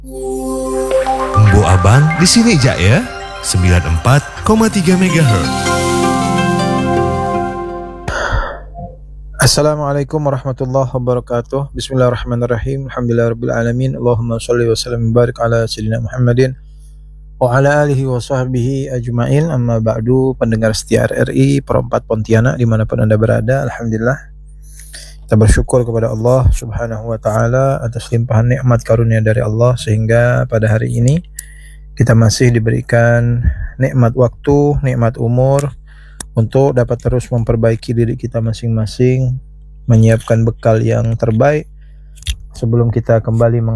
Embo Abang di sini aja ya, 94,3 MHz. Assalamualaikum warahmatullahi wabarakatuh. Bismillahirrahmanirrahim. Alhamdulillahirrabbilalamin. Allahumma salli wa sallim barik ala sayyidina Muhammadin wa ala alihi wa sahbihi ajma'in. Amma ba'du, pendengar setia RRI Perempat Pontianak dimanapun Anda berada, alhamdulillah kita bersyukur kepada Allah subhanahu wa ta'ala atas limpahan nikmat karunia dari Allah, sehingga pada hari ini kita masih diberikan nikmat waktu, nikmat umur untuk dapat terus memperbaiki diri kita masing-masing, menyiapkan bekal yang terbaik sebelum kita kembali